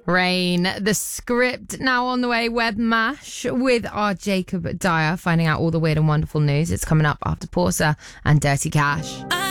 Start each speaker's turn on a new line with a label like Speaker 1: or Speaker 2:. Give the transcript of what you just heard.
Speaker 1: Rain, the script now on the way, Web Mash with our Jacob Dyer, finding out all the weird and wonderful news. It's coming up after Porsa and Dirty Cash.